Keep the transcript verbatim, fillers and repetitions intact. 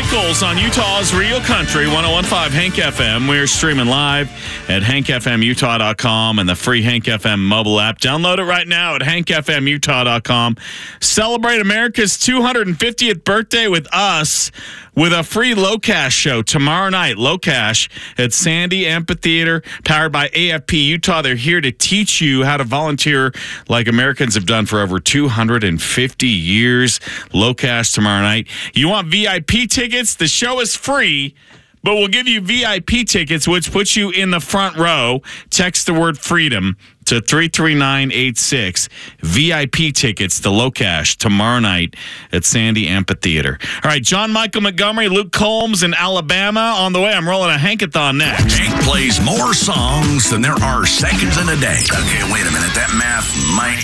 Nichols on Utah's Real Country, one oh one point five Hank F M. We're streaming live at hank f m utah dot com and the free Hank F M mobile app. Download it right now at hank f m utah dot com. Celebrate America's two hundred fiftieth birthday with us with a free Low Cash show tomorrow night. Low Cash at Sandy Amphitheater, powered by A F P Utah. They're here to teach you how to volunteer like Americans have done for over two hundred fifty years. Low Cash tomorrow night. You want V I P tickets? The show is free, but we'll give you V I P tickets, which puts you in the front row. Text the word freedom to three three nine eight six. V I P tickets to Low Cash tomorrow night at Sandy Amphitheater. All right, John Michael Montgomery, Luke Combs in Alabama on the way. I'm rolling a Hankathon next. Hank plays more songs than there are seconds in a day. Okay, wait a minute. That math might